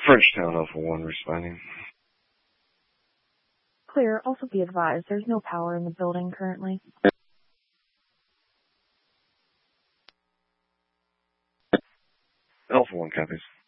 Frenchtown Alpha 1 responding. Clear. Also be advised, there's no power in the building currently. Alpha 1 copies.